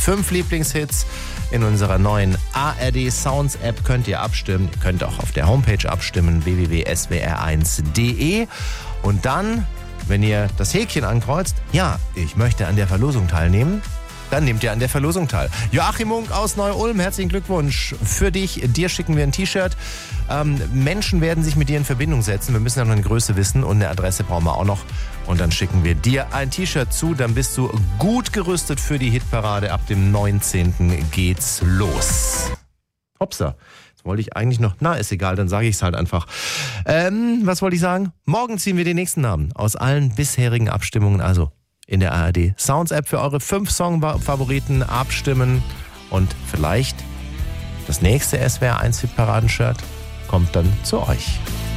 5 Lieblingshits in unserer neuen ARD Sounds App könnt ihr abstimmen. Ihr könnt auch auf der Homepage abstimmen, www.swr1.de. Und dann, wenn ihr das Häkchen ankreuzt, ja, ich möchte an der Verlosung teilnehmen, dann nehmt ihr an der Verlosung teil. Joachim Munk aus Neu-Ulm, herzlichen Glückwunsch für dich. Dir schicken wir ein T-Shirt. Menschen werden sich mit dir in Verbindung setzen. Wir müssen ja noch eine Größe wissen und eine Adresse brauchen wir auch noch. Und dann schicken wir dir ein T-Shirt zu. Dann bist du gut gerüstet für die Hitparade. Ab dem 19. geht's los. Hopsa. Das wollte ich eigentlich noch... Na, ist egal, dann sage ich es halt einfach. Was wollte ich sagen? Morgen ziehen wir die nächsten Namen aus allen bisherigen Abstimmungen. Also in der ARD Sounds App für eure 5 Song-Favoriten abstimmen. Und vielleicht das nächste SWR1 Hitparaden-Shirt kommt dann zu euch.